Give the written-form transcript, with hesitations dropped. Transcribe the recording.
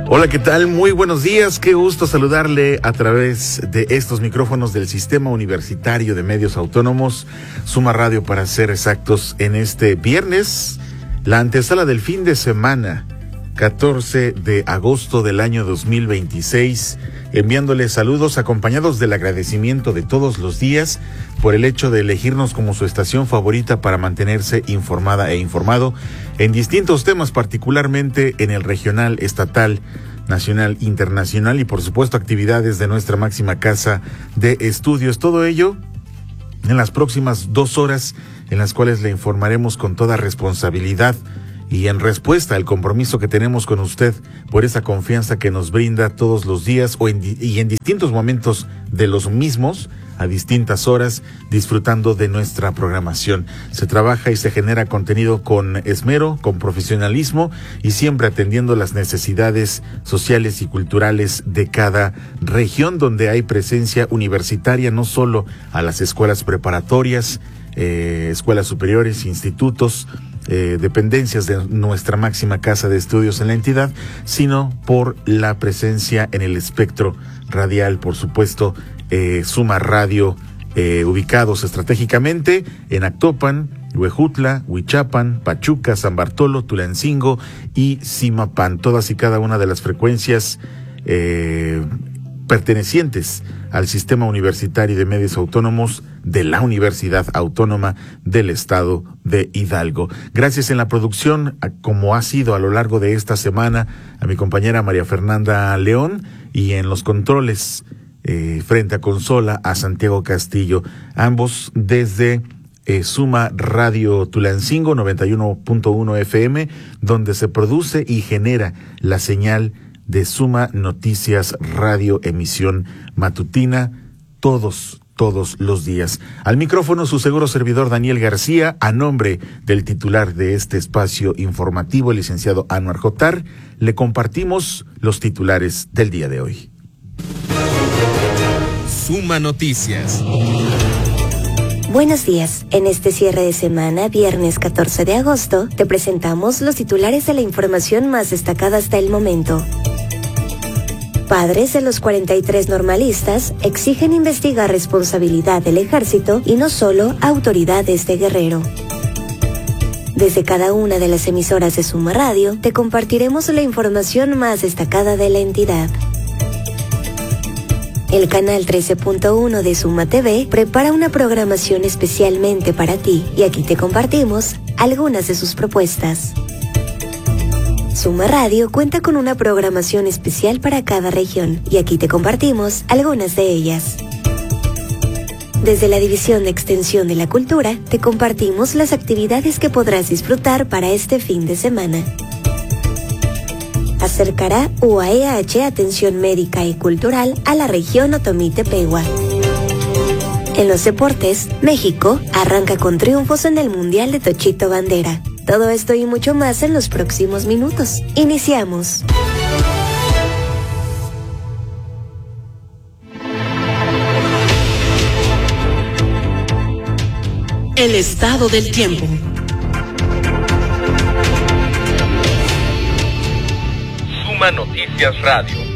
Hola, ¿qué tal? Muy buenos días, qué gusto saludarle a través de estos micrófonos del Sistema Universitario de Medios Autónomos, Suma Radio para ser exactos, en este viernes, la antesala del fin de semana, 14 de agosto del año 2026, enviándole saludos acompañados del agradecimiento de todos los días por el hecho de elegirnos como su estación favorita para mantenerse informada e informado en distintos temas, particularmente en el regional, estatal, nacional, internacional y por supuesto actividades de nuestra máxima casa de estudios. Todo ello en las próximas 2 horas en las cuales le informaremos con toda responsabilidad y en respuesta al compromiso que tenemos con usted por esa confianza que nos brinda todos los días y en distintos momentos de los mismos, a distintas horas, disfrutando de nuestra programación. Se trabaja y se genera contenido con esmero, con profesionalismo y siempre atendiendo las necesidades sociales y culturales de cada región donde hay presencia universitaria, no solo a las escuelas preparatorias, escuelas superiores, institutos, dependencias de nuestra máxima casa de estudios en la entidad, sino por la presencia en el espectro radial, por supuesto, Suma Radio, ubicados estratégicamente en Actopan, Huejutla, Huichapan, Pachuca, San Bartolo, Tulancingo y Zimapán, todas y cada una de las frecuencias pertenecientes al Sistema Universitario de Medios Autónomos de la Universidad Autónoma del Estado de Hidalgo. Gracias en la producción, como ha sido a lo largo de esta semana, a mi compañera María Fernanda León, y en los controles frente a consola a Santiago Castillo, ambos desde Suma Radio Tulancingo 91.1 FM, donde se produce y genera la señal de Suma Noticias Radio, emisión matutina, todos los días. Al micrófono su seguro servidor Daniel García, a nombre del titular de este espacio informativo, el licenciado Anuar Jotar, le compartimos los titulares del día de hoy. Suma Noticias. Buenos días. En este cierre de semana, viernes 14 de agosto, te presentamos los titulares de la información más destacada hasta el momento. Padres de los 43 normalistas exigen investigar responsabilidad del ejército y no solo autoridades de Guerrero. Desde cada una de las emisoras de Suma Radio, te compartiremos la información más destacada de la entidad. El canal 13.1 de Suma TV prepara una programación especialmente para ti y aquí te compartimos algunas de sus propuestas. Suma Radio cuenta con una programación especial para cada región y aquí te compartimos algunas de ellas. Desde la División de Extensión de la Cultura te compartimos las actividades que podrás disfrutar para este fin de semana. Acercará UAEH Atención Médica y Cultural a la región Otomí-Tepehua. En los deportes, México arranca con triunfos en el Mundial de Tochito Bandera. Todo esto y mucho más en los próximos minutos. Iniciamos. El estado del tiempo. Suma Noticias Radio.